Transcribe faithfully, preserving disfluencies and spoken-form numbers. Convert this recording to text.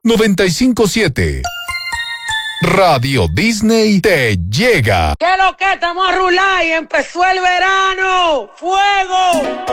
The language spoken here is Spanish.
noventa y cinco punto siete. Radio Disney te llega. ¿Qué lo que estamos a rular y empezó el verano? ¡Fuego!